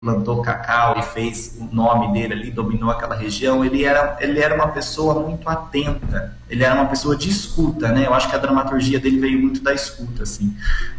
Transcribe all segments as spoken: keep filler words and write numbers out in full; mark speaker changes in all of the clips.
Speaker 1: plantou cacau e fez o nome dele ali, dominou aquela região, ele era, ele era uma pessoa muito atenta, ele era uma pessoa de escuta, né? Eu acho que a dramaturgia dele veio muito da escuta, assim.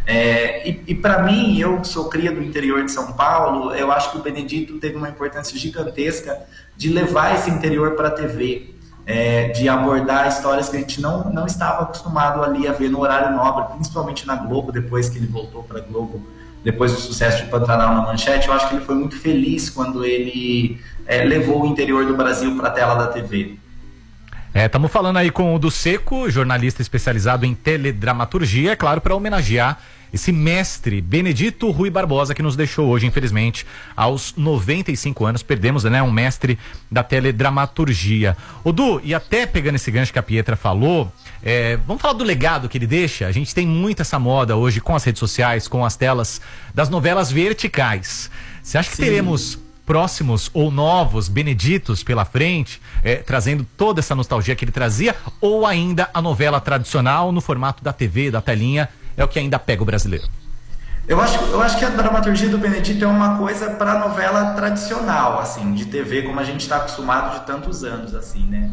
Speaker 1: É, e e para mim, eu que sou cria do interior de São Paulo, eu acho que o Benedito teve uma importância gigantesca de levar esse interior para a T V, é, de abordar histórias que a gente não, não estava acostumado ali a ver no horário nobre, principalmente na Globo, depois que ele voltou para a Globo, depois do sucesso de Pantanal na Manchete. Eu acho que ele foi muito feliz quando ele é, levou o interior do Brasil para a tela da T V.
Speaker 2: Estamos é, falando aí com o Du Seco, jornalista especializado em teledramaturgia, é claro, para homenagear esse mestre Benedito Rui Barbosa, que nos deixou hoje, infelizmente, aos noventa e cinco anos. Perdemos, né, um mestre da teledramaturgia. O Du, e até pegando esse gancho que a Pietra falou, é, vamos falar do legado que ele deixa? A gente tem muito essa moda hoje com as redes sociais, com as telas das novelas verticais. Você acha que Sim. teremos próximos ou novos Beneditos pela frente, é, trazendo toda essa nostalgia que ele trazia, ou ainda a novela tradicional no formato da T V, da telinha, é o que ainda pega o brasileiro?
Speaker 1: Eu acho, eu acho que a dramaturgia do Benedito é uma coisa para novela tradicional, assim, de T V, como a gente está acostumado de tantos anos, assim, né?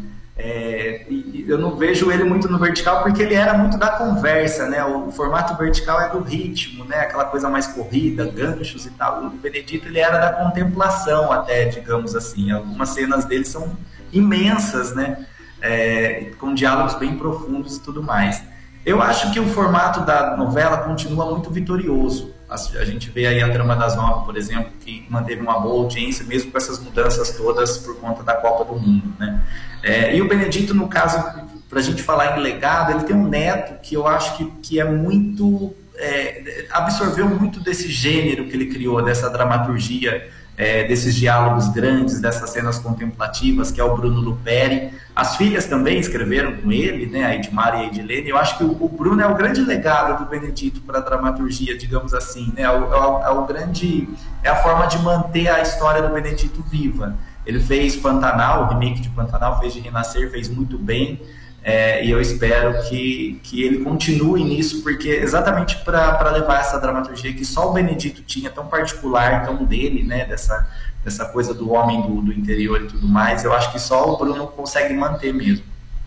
Speaker 1: É, e eu não vejo ele muito no vertical porque ele era muito da conversa, né? O formato vertical é do ritmo, né? Aquela coisa mais corrida, ganchos e tal. O Benedito, ele era da contemplação até, digamos assim. Algumas cenas dele são imensas, né? É, com diálogos bem profundos e tudo mais. Eu acho que o formato da novela continua muito vitorioso. A gente vê aí a Trama das Nove, por exemplo, que manteve uma boa audiência, mesmo com essas mudanças todas por conta da Copa do Mundo, né? É, e o Benedito, no caso, para a gente falar em legado, ele tem um neto que eu acho que, que é muito... É, absorveu muito desse gênero que ele criou, dessa dramaturgia, é, desses diálogos grandes, dessas cenas contemplativas, que é o Bruno Luperi. As filhas também escreveram com ele, né, a Edmar e a Edilene. Eu acho que o, o Bruno é o grande legado do Benedito para a dramaturgia, digamos assim, né? É o, é, o, é o grande, é a forma de manter a história do Benedito viva. Ele fez Pantanal, o remake de Pantanal, fez de Renascer, fez muito bem, é, e eu espero que, que ele continue nisso, porque exatamente para levar essa dramaturgia que só o Benedito tinha, tão particular, tão dele, né, dessa, dessa coisa do homem do, do interior e tudo mais, eu acho que só o Bruno consegue manter mesmo.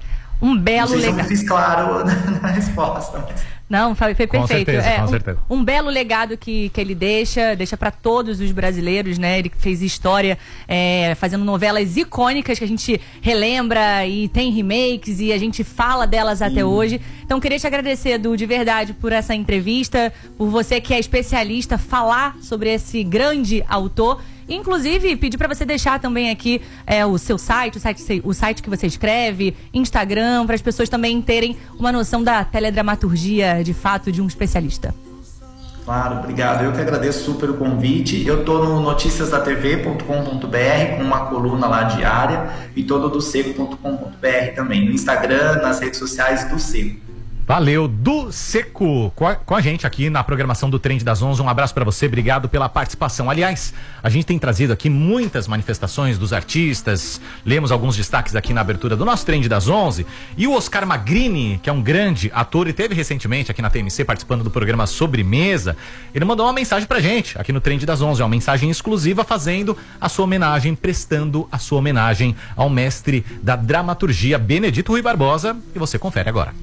Speaker 3: Um belo
Speaker 1: legado. Não sei
Speaker 3: legado.
Speaker 1: se eu fiz claro na, na resposta. Mas...
Speaker 3: Não, foi perfeito.
Speaker 2: Com certeza,
Speaker 3: é,
Speaker 2: com
Speaker 3: um,
Speaker 2: certeza.
Speaker 3: um belo legado que, que ele deixa, deixa para todos os brasileiros, né? Ele fez história é, fazendo novelas icônicas que a gente relembra e tem remakes e a gente fala delas Sim. até hoje. Então, queria te agradecer, Edu, de verdade, por essa entrevista, por você que é especialista, falar sobre esse grande autor. Inclusive, pedir para você deixar também aqui é, o seu site, o site, o site que você escreve, Instagram, para as pessoas também terem uma noção da teledramaturgia, de fato, de um especialista.
Speaker 1: Claro, obrigado. Eu que agradeço super o convite. Eu estou no noticias da T V ponto com ponto b r com uma coluna lá diária e todo do seco ponto com ponto b r também, no Instagram, nas redes sociais do Seco.
Speaker 2: Valeu, Du Seco, com a, com a gente aqui na programação do Trend das onze. Um abraço para você, obrigado pela participação. Aliás, a gente tem trazido aqui muitas manifestações dos artistas, lemos alguns destaques aqui na abertura do nosso Trend das onze. E o Oscar Magrini, que é um grande ator e teve recentemente aqui na T M C participando do programa Sobremesa, ele mandou uma mensagem pra gente aqui no Trend das onze, uma mensagem exclusiva fazendo a sua homenagem, prestando a sua homenagem ao mestre da dramaturgia Benedito Rui Barbosa, e você confere agora.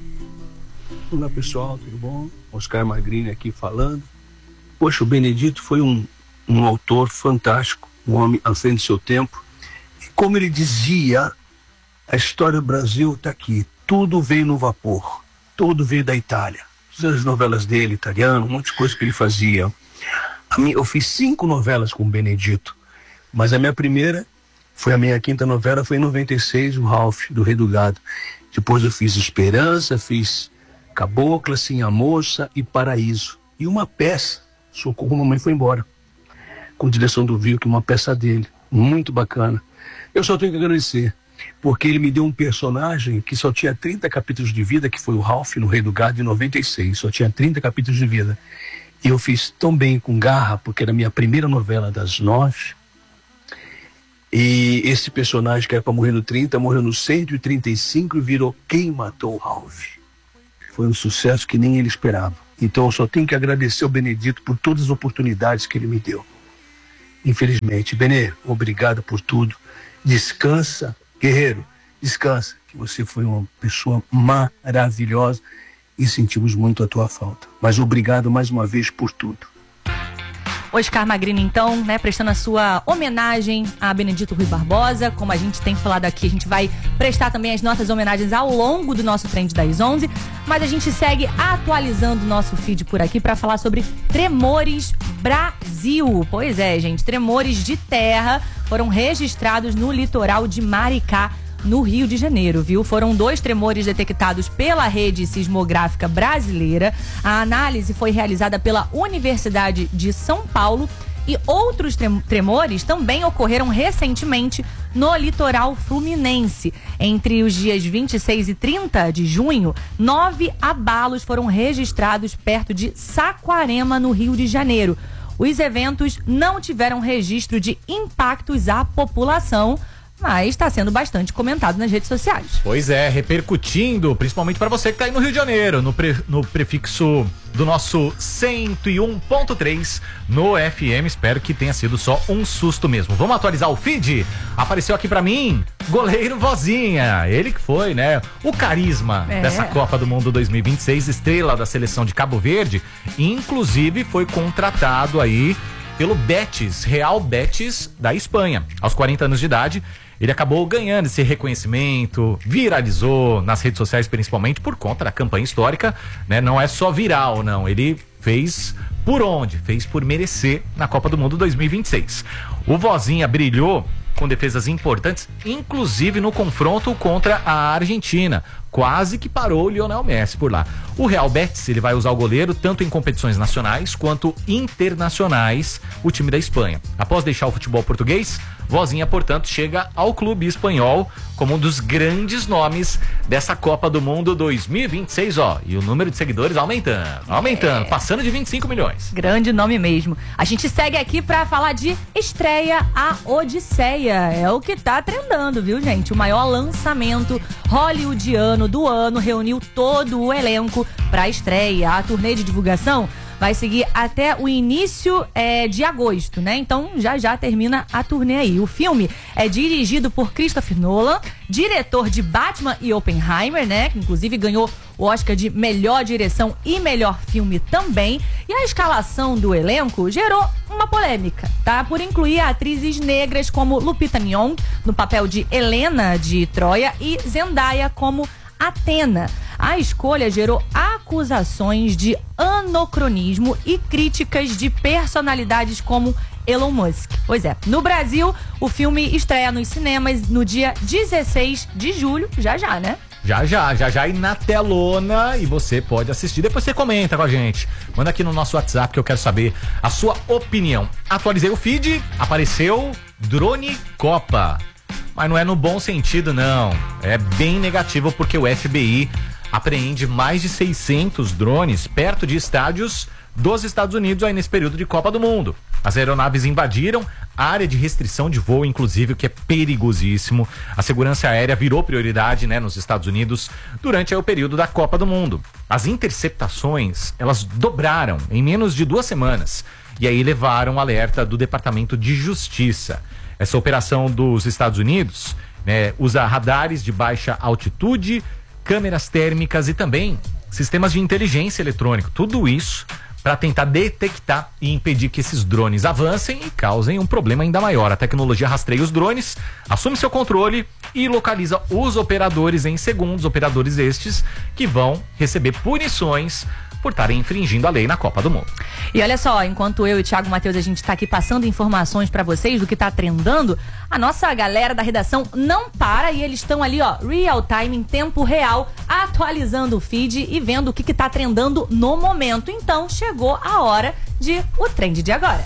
Speaker 4: Olá pessoal, tudo bom? Oscar Magrini aqui falando. Poxa, o Benedito foi um, um autor fantástico, um homem à frente do seu tempo. E como ele dizia, a história do Brasil está aqui. Tudo veio no vapor, tudo veio da Itália. As novelas dele, italiano, um monte de coisa que ele fazia. A minha, eu fiz cinco novelas com o Benedito, mas a minha primeira, foi a minha quinta novela, foi em noventa e seis, o Ralph, do Rei do Gado. Depois eu fiz Esperança, fiz Cabocla, Sim a Moça e Paraíso. E uma peça, Socorro, Mamãe Foi Embora, com direção do Vilk, uma peça dele, muito bacana. Eu só tenho que agradecer, porque ele me deu um personagem que só tinha trinta capítulos de vida, que foi o Ralph no Rei do Gado, em noventa e seis, só tinha trinta capítulos de vida. E eu fiz tão bem, com garra, porque era a minha primeira novela das nove, e esse personagem que era para morrer no trinta, morreu no cento e trinta e cinco e virou Quem Matou o Ralph. Foi um sucesso que nem ele esperava. Então eu só tenho que agradecer ao Benedito por todas as oportunidades que ele me deu. infelizmente. Benê, obrigado por tudo. Descansa, guerreiro, descansa, que você foi uma pessoa maravilhosa e sentimos muito a tua falta. Mas obrigado mais uma vez por tudo.
Speaker 3: Oscar Magrini, então, né, prestando a sua homenagem a Benedito Rui Barbosa. Como a gente tem falado aqui, a gente vai prestar também as nossas homenagens ao longo do nosso Trend das onze. Mas a gente segue atualizando o nosso feed por aqui para falar sobre Tremores Brasil. Pois é, gente, tremores de terra foram registrados no litoral de Maricá, no Rio de Janeiro, viu? Foram dois tremores detectados pela Rede Sismográfica Brasileira. A análise foi realizada pela Universidade de São Paulo e outros tremores também ocorreram recentemente no litoral fluminense. Entre os dias vinte e seis e trinta de junho, nove abalos foram registrados perto de Saquarema, no Rio de Janeiro. Os eventos não tiveram registro de impactos à população, mas está sendo bastante comentado nas redes sociais.
Speaker 2: Pois é, repercutindo, principalmente para você que está aí no Rio de Janeiro, no, pre, no prefixo do nosso cento e um ponto três no F M. Espero que tenha sido só um susto mesmo. Vamos atualizar o feed? Apareceu aqui para mim, goleiro Vozinha. Ele que foi, né, o carisma é. dessa Copa do Mundo dois mil e vinte e seis, estrela da seleção de Cabo Verde. Inclusive foi contratado aí pelo Betis, Real Betis da Espanha. Aos quarenta anos de idade, ele acabou ganhando esse reconhecimento, viralizou nas redes sociais principalmente por conta da campanha histórica, né? Não é só viral, não. Ele fez por onde? Fez por merecer na Copa do Mundo dois mil e vinte e seis. O Vozinha brilhou com defesas importantes, inclusive no confronto contra a Argentina. Quase que parou o Lionel Messi por lá. O Real Betis, ele vai usar o goleiro tanto em competições nacionais quanto internacionais, o time da Espanha. Após deixar o futebol português, Vozinha, portanto, chega ao clube espanhol como um dos grandes nomes dessa Copa do Mundo dois mil e vinte e seis, ó. E o número de seguidores aumentando, aumentando, é. passando de vinte e cinco milhões.
Speaker 3: Grande nome mesmo. A gente segue aqui pra falar de estreia A Odisseia. É o que tá trendando, viu, gente? O maior lançamento hollywoodiano do ano reuniu todo o elenco pra estreia. A turnê de divulgação vai seguir até o início é, de agosto, né? Então já já termina a turnê aí. O filme é dirigido por Christopher Nolan, diretor de Batman e Oppenheimer, né? Que inclusive ganhou o Oscar de melhor direção e melhor filme também. E a escalação do elenco gerou uma polêmica, tá? Por incluir atrizes negras como Lupita Nyong'o no papel de Helena de Troia e Zendaya como Atena. A escolha gerou acusações de anacronismo e críticas de personalidades como Elon Musk. Pois é, no Brasil, o filme estreia nos cinemas no dia dezesseis de julho, já já, né?
Speaker 2: Já, já, já, já, e na telona, e você pode assistir, depois você comenta com a gente, manda aqui no nosso WhatsApp que eu quero saber a sua opinião. Atualizei o feed, apareceu Drone Copa, mas não é no bom sentido, não, é bem negativo porque o F B I apreende mais de seiscentos drones perto de estádios dos Estados Unidos aí nesse período de Copa do Mundo. As aeronaves invadiram a área de restrição de voo, inclusive, o que é perigosíssimo. A segurança aérea virou prioridade, né, nos Estados Unidos durante aí, o período da Copa do Mundo. As interceptações, elas dobraram em menos de duas semanas e aí levaram o alerta do Departamento de Justiça. Essa operação dos Estados Unidos, né, usa radares de baixa altitude, câmeras térmicas e também sistemas de inteligência eletrônica. Tudo isso para tentar detectar e impedir que esses drones avancem e causem um problema ainda maior. A tecnologia rastreia os drones, assume seu controle e localiza os operadores em segundos, operadores estes que vão receber punições por estarem infringindo a lei na Copa do Mundo.
Speaker 3: E olha só, enquanto eu e o Thiago Matheus a gente tá aqui passando informações pra vocês do que tá trendando, a nossa galera da redação não para e eles estão ali, ó, real time, em tempo real, atualizando o feed e vendo o que que tá trendando no momento. Então, chegou a hora de o Trend de agora.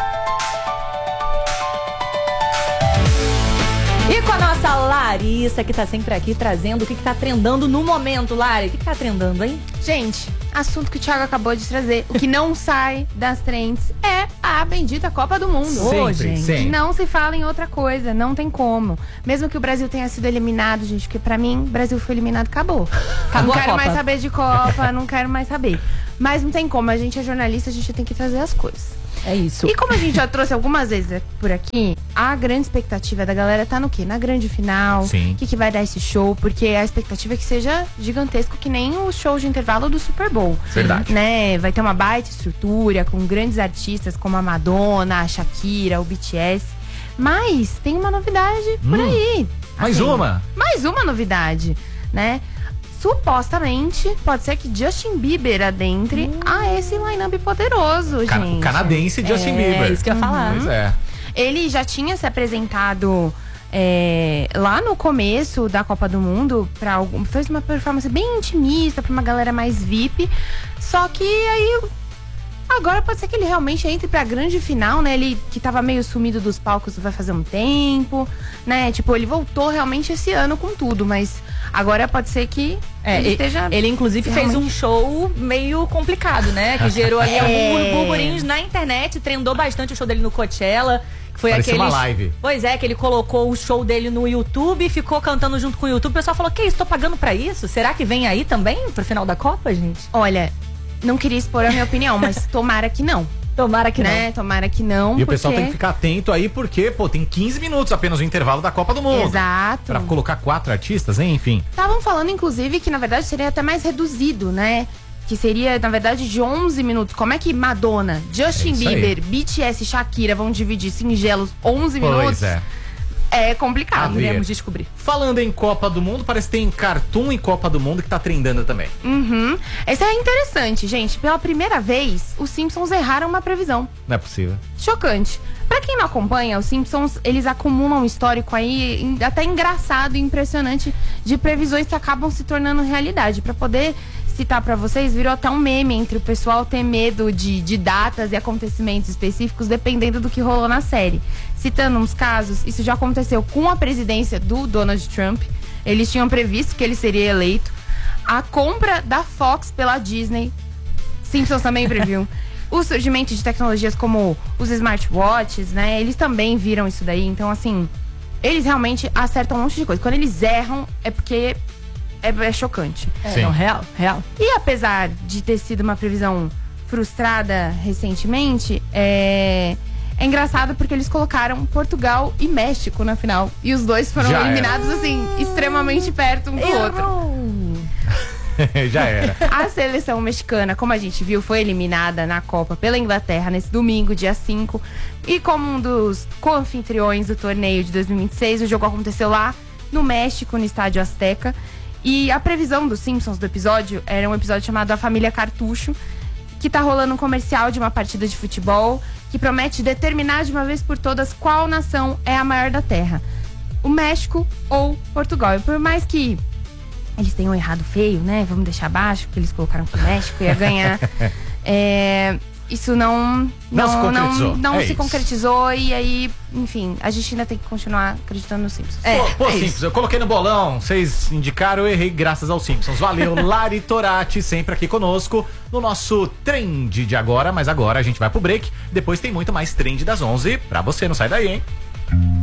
Speaker 3: E com a nossa Larissa, que tá sempre aqui trazendo o que que tá trendando no momento. Lari, o que que tá trendando, hein?
Speaker 5: Gente, assunto que o Thiago acabou de trazer, o que não sai das trends é a bendita Copa do Mundo.
Speaker 2: Sempre,
Speaker 5: Ô, gente,
Speaker 2: sempre.
Speaker 5: Não se fala em outra coisa, não tem como. Mesmo que o Brasil tenha sido eliminado, gente, porque pra mim, o Brasil foi eliminado, acabou.
Speaker 3: Acabou
Speaker 5: não
Speaker 3: a
Speaker 5: quero
Speaker 3: Copa.
Speaker 5: mais saber de Copa, não quero mais saber. Mas não tem como, a gente é jornalista, a gente tem que trazer as coisas.
Speaker 3: É isso.
Speaker 5: E como a gente já trouxe algumas vezes por aqui, a grande expectativa da galera tá no quê? Na grande final.
Speaker 2: Sim.
Speaker 5: O que, que vai dar esse show? Porque a expectativa é que seja gigantesco, que nem o show de intervalo do Super Bowl.
Speaker 2: Verdade.
Speaker 5: Né? Vai ter uma baita estrutura, com grandes artistas como a Madonna, a Shakira, o B T S. Mas tem uma novidade por
Speaker 2: Hum.
Speaker 5: aí.
Speaker 2: Mais
Speaker 5: Assim,
Speaker 2: uma?
Speaker 5: Mais uma novidade, né? Supostamente, pode ser que Justin Bieber adentre
Speaker 3: Hum.
Speaker 5: a esse line-up poderoso,
Speaker 2: Ca-
Speaker 5: gente.
Speaker 2: Canadense Justin
Speaker 3: É,
Speaker 2: Bieber.
Speaker 3: isso que eu ia falar.
Speaker 2: Pois é.
Speaker 5: Ele já tinha se apresentado é, lá no começo da Copa do Mundo, pra algum, fez uma performance bem intimista pra uma galera mais V I P. Só que aí agora pode ser que ele realmente entre pra grande final, né? Ele que tava meio sumido dos palcos vai fazer um tempo, né? Tipo, ele voltou realmente esse ano com tudo, mas agora pode ser que
Speaker 3: É,
Speaker 5: ele
Speaker 3: ele,
Speaker 5: esteja.
Speaker 3: ele, inclusive, fez
Speaker 5: realmente-
Speaker 3: um show meio complicado, né? Que gerou ali
Speaker 5: É.
Speaker 3: alguns burburinhos na internet, trendou bastante o show dele no Coachella. Que foi
Speaker 2: Parecia
Speaker 3: aquele.
Speaker 2: uma live.
Speaker 3: Pois é, que ele colocou o show dele no YouTube, ficou cantando junto com o YouTube. O pessoal falou: que isso, tô pagando pra isso? Será que vem aí também pro final da Copa, gente?
Speaker 5: Olha, não queria expor a minha opinião, mas tomara que não.
Speaker 3: Tomara que
Speaker 5: né? Tomara que não.
Speaker 2: E o pessoal
Speaker 5: porque-
Speaker 2: tem que ficar atento aí, porque, pô, tem quinze minutos apenas o intervalo da Copa do Mundo.
Speaker 5: Exato.
Speaker 2: Pra colocar quatro artistas, hein? Enfim.
Speaker 5: Estavam falando, inclusive, que na verdade seria até mais reduzido, né? Que seria, na verdade, de onze minutos. Como é que Madonna, Justin
Speaker 2: É isso aí.
Speaker 5: Bieber, B T S e Shakira vão dividir singelos onze minutos?
Speaker 2: Pois é.
Speaker 5: É complicado.
Speaker 2: A ver.
Speaker 3: Iremos descobrir.
Speaker 2: Falando em Copa do Mundo, parece que tem Cartoon em Copa do Mundo que tá trendando também.
Speaker 5: Uhum. Esse é interessante, gente. Pela primeira vez, os Simpsons erraram uma previsão.
Speaker 2: Não é possível.
Speaker 5: Chocante. Pra quem não acompanha, os Simpsons, eles acumulam um histórico aí em- até engraçado e impressionante de previsões que acabam se tornando realidade. Pra poder citar pra vocês, virou até um meme entre o pessoal ter medo de, de datas e acontecimentos específicos dependendo do que rolou na série. Citando uns casos, isso já aconteceu com a presidência do Donald Trump. Eles tinham previsto que ele seria eleito. A compra da Fox pela Disney, Simpsons também previu. O surgimento de tecnologias como os smartwatches, né? Eles também viram isso daí. Então, assim, eles realmente acertam um monte de coisa. Quando eles erram, é porque é, é chocante.
Speaker 3: É,
Speaker 2: Sim.
Speaker 3: não, real, real.
Speaker 5: E apesar de ter sido uma previsão frustrada recentemente, é... é engraçado porque eles colocaram Portugal e México na final. E os dois foram
Speaker 2: Já era.
Speaker 5: eliminados, assim, extremamente perto um do outro.
Speaker 2: Já era.
Speaker 5: A seleção mexicana, como a gente viu, foi eliminada na Copa pela Inglaterra nesse domingo, dia cinco. E como um dos co-anfitriões do torneio de dois mil e vinte e seis, o jogo aconteceu lá no México, no Estádio Azteca. E a previsão dos Simpsons do episódio era um episódio chamado A Família Cartucho, que tá rolando um comercial de uma partida de futebol que promete determinar de uma vez por todas qual nação é a maior da Terra. O México ou Portugal. E por mais que eles tenham errado feio, né? Vamos deixar abaixo, porque eles colocaram que o México ia ganhar. É, isso não
Speaker 2: Não se concretizou.
Speaker 5: não, não
Speaker 2: É
Speaker 5: se
Speaker 2: isso.
Speaker 5: concretizou. E aí, enfim, a gente ainda tem que continuar acreditando nos Simpsons.
Speaker 3: É,
Speaker 2: Pô, pô,
Speaker 3: é
Speaker 2: Simpsons, eu coloquei no bolão, vocês indicaram, eu errei graças aos Simpsons. Valeu, Lari Torati, sempre aqui conosco no nosso trend de agora, mas agora a gente vai pro break, depois tem muito mais trend das onze pra você, não sai daí, hein?